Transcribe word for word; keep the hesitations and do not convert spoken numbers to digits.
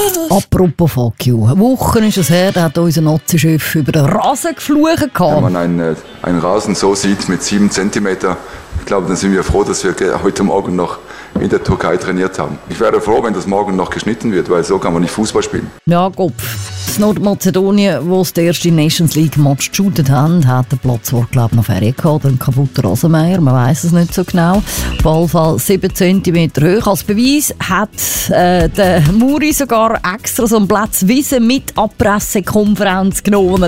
Apropos Fuck you. Wochen ist es her, da hat unser Nazi-Chef über den Rasen geflucht. Wenn man einen, einen Rasen so sieht mit sieben Zentimeter, ich glaube, dann sind wir froh, dass wir heute Morgen noch in der Türkei trainiert haben. Ich wäre froh, wenn das morgen noch geschnitten wird, weil so kann man nicht Fußball spielen. Ja, Kopf. Das Nordmazedonien, wo es den ersten Nations League Match geshootet haben, hat den Platz wohl, glaube ich, noch fertig gehabt oder einen kaputten Rasenmäher. Man weiss es nicht so genau. Auf jeden Fall sieben Zentimeter hoch. Als Beweis hat äh, der Muri sogar extra so einen Platz Wiese mit Abpressekonferenz genommen,